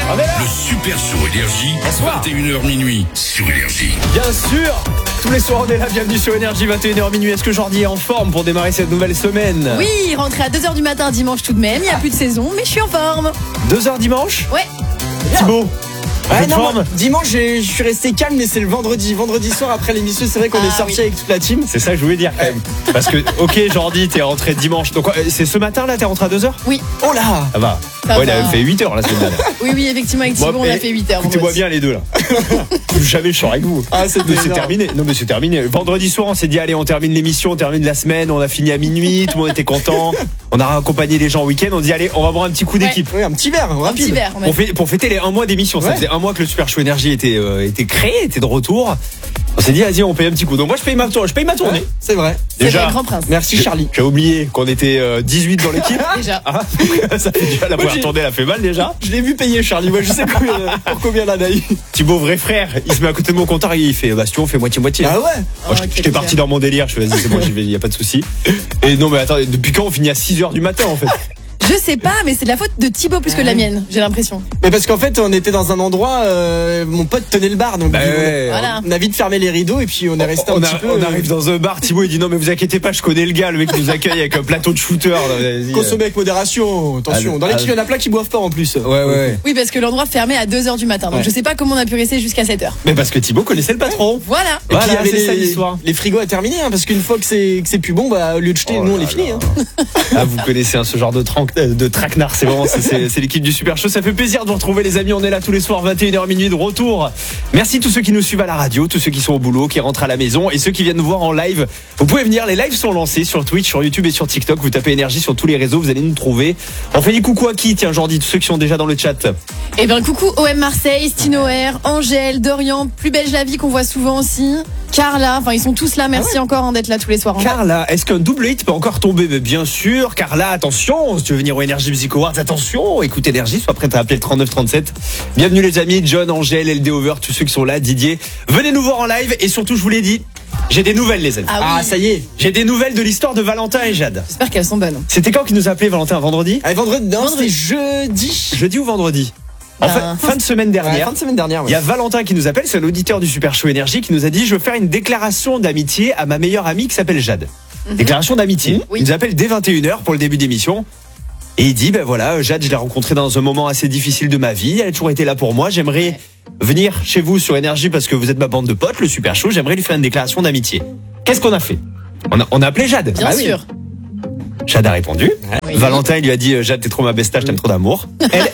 On est là. Le Super Show Énergie, 21h minuit sur Énergie. Bien sûr. Tous les soirs on est là, bienvenue sur Énergie, 21h minuit. Est-ce que Jordi est en forme pour démarrer cette nouvelle semaine? Oui, rentré à 2h du matin dimanche tout de même, il n'y a plus de saison, mais je suis en forme. 2h dimanche? Ouais. Thibaut, Ouais, non, forme? dimanche, je suis resté calme, mais c'est le vendredi soir après l'émission. C'est vrai qu'on est sorti avec toute la team. C'est ça que je voulais dire quand même. Parce que, ok, Jordi, t'es rentré dimanche. Donc, c'est ce matin là, t'es rentré à 2h? Oui. Oh là. Ça va. Ça Ouais, il va. avait fait 8h la semaine dernière. Oui, effectivement, avec Thibaut, on a fait 8h. Écoutez-moi bien les deux là. Jamais je sors avec vous. Ah, c'est terminé. Non, mais c'est terminé. Vendredi soir, on s'est dit, allez, on termine l'émission, on termine la semaine, on a fini à minuit, tout le monde était content. On a accompagné les gens au week-end, on dit, allez, on va boire un petit coup d'équipe. Oui, un petit verre, Un rapide. petit verre. Pour fêter les 1 mois d'émission. Ça Ouais. faisait 1 mois que le Super Show Énergie était créé, était de retour. On s'est dit, vas-y, on paye un petit coup. Donc moi, je paye ma tournée. Ouais, c'est vrai. C'est Déjà, vrai, grand prince. Merci Charlie. J'ai oublié qu'on était 18 dans l'équipe. Déjà. Ah, ça fait déjà la première tournée, elle a fait mal déjà. Je l'ai vu payer Charlie. Moi, je sais pour combien là d'ailleurs. Thibaut, vrai frère, il se met à côté de mon compteur et il fait, bah, si tu veux, on fait moitié-moitié. Ah ouais. Moi, j'étais parti dans mon délire, je fais vas-y, c'est bon, j'y vais, y a pas de souci. Et non, mais attendez, depuis quand on finit à 6h du matin en fait? Je sais pas, mais c'est de la faute de Thibaut plus que de la mienne, j'ai l'impression. Mais parce qu'en fait, on était dans un endroit, mon pote tenait le bar, donc Bah ouais. Voilà. on a vite fermé les rideaux et puis on est resté un petit peu. On arrive dans un bar, Thibaut il dit non mais vous inquiétez pas, je connais le gars, le mec qui nous accueille avec un plateau de shooter. Vas-y, consommer avec modération, attention. Dans l'équipe, il y en a plein qui boivent pas en plus. Ouais. Oui, parce que l'endroit fermait à 2h du matin, donc Ouais. je sais pas comment on a pu rester jusqu'à 7h. Mais parce que Thibaut connaissait le patron. Voilà. Et puis il y Voilà, avait c'est ça l'histoire. les frigos à terminer, hein, parce qu'une fois que c'est plus bon, bah au lieu de jeter, nous on les finit. Hein. Ah, vous connaissez ce genre de traquenard, c'est vraiment c'est l'équipe du Super Show. Ça fait plaisir de vous retrouver les amis, on est là tous les soirs 21h minuit de retour. Merci tous ceux qui nous suivent à la radio, tous ceux qui sont au boulot, qui rentrent à la maison et ceux qui viennent nous voir en live. Vous pouvez venir, les lives sont lancés sur Twitch, sur YouTube et sur TikTok. Vous tapez Énergie sur tous les réseaux, vous allez nous trouver. On fait des coucou à qui? Tiens, Jordi, tous ceux qui sont déjà dans le chat. Eh bien, coucou OM Marseille, Stino R, Angèle, Dorian, Plus Belge la vie qu'on voit souvent aussi, Carla, enfin ils sont tous là, merci encore d'être là tous les soirs. Carla, est-ce qu'un double hit peut encore tomber? Mais bien sûr, Carla, attention, si tu veux venir au Energy Music Awards, attention, écoute Énergie, sois prête à appeler le 3937. Bienvenue les amis, John, Angèle, LD Over, tous ceux qui sont là, Didier. Venez nous voir en live et surtout, je vous l'ai dit, j'ai des nouvelles les amis. Ah oui, Ça y est. J'ai des nouvelles de l'histoire de Valentin et Jade. j'espère qu'elles sont bonnes. C'était quand qu'il nous a appelé Valentin? Vendredi? Allez, vendredi, non, c'était jeudi. Jeudi ou vendredi? En Ben, fin de semaine Ouais, dernière. fin de semaine dernière. Il y a Valentin qui nous appelle, c'est l'auditeur du Super Show Énergie qui nous a dit je veux faire une déclaration d'amitié à ma meilleure amie qui s'appelle Jade. Déclaration d'amitié. Oui. Il nous appelle dès 21h pour le début d'émission. Et il dit ben voilà, Jade, je l'ai rencontrée dans un moment assez difficile de ma vie, elle a toujours été là pour moi, j'aimerais venir chez vous sur Énergie parce que vous êtes ma bande de potes, le Super Show, j'aimerais lui faire une déclaration d'amitié. Qu'est-ce qu'on a fait? On a appelé Jade. Bien Ah oui. sûr. Jade a répondu. Oui. Valentin, il lui a dit Jade, t'es trop ma besta, je t'aime trop d'amour.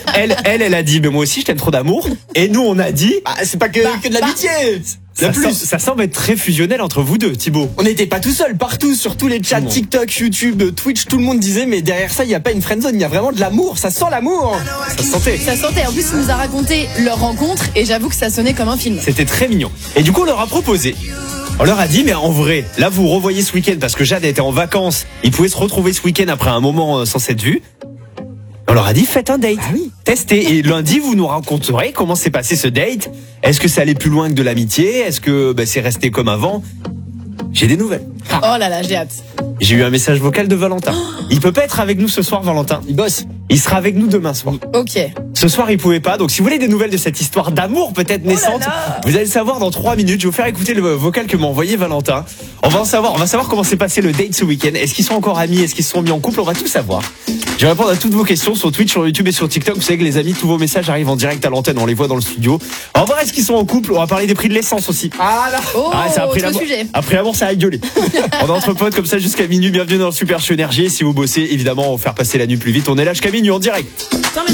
Elle a dit mais moi aussi je t'aime trop d'amour. Et nous on a dit Ah, c'est pas que de l'amitié. ça semble être très fusionnel entre vous deux, Thibaut. On n'était pas tout seul, partout, sur tous les chats, Non. TikTok, YouTube, Twitch, tout le monde disait, mais derrière ça, il n'y a pas une friendzone, il y a vraiment de l'amour, ça sent l'amour. Ça se sentait. Ça sentait, en plus il nous a raconté leur rencontre et j'avoue que ça sonnait comme un film. C'était très mignon. Et du coup, on leur a proposé. On leur a dit, mais en vrai, là, vous revoyez ce week-end parce que Jade était en vacances. Ils pouvaient se retrouver ce week-end après un moment sans s'être vus. On leur a dit, faites un date. Testez. Et lundi, vous nous raconterez comment s'est passé ce date. Est-ce que ça allait plus loin que de l'amitié? Est-ce que c'est resté comme avant? J'ai des nouvelles. Oh là là, j'ai hâte. J'ai eu un message vocal de Valentin. Il peut pas être avec nous ce soir, Valentin. Il bosse. Il sera avec nous demain soir. Ok. Ce soir, il pouvait pas. Donc, si vous voulez des nouvelles de cette histoire d'amour peut-être naissante, vous allez le savoir dans 3 minutes. Je vais vous faire écouter le vocal que m'a envoyé Valentin. On va savoir comment s'est passé le date ce week-end. Est-ce qu'ils sont encore amis? Est-ce qu'ils se sont mis en couple? On va tout savoir. Je vais répondre à toutes vos questions sur Twitch, sur YouTube et sur TikTok. Vous savez que les amis, tous vos messages arrivent en direct à l'antenne. On les voit dans le studio. On va voir est-ce qu'ils sont en couple. On va parler des prix de l'essence aussi. Ah là. Oh, ça autre l'amour. sujet. Après l'amour, ça a gueulé. On est entre potes comme ça jusqu'à minuit. Bienvenue dans le Super Show Énergie. Si vous bossez, évidemment, on va faire passer la nuit plus vite. On est là jusqu'à minuit en direct.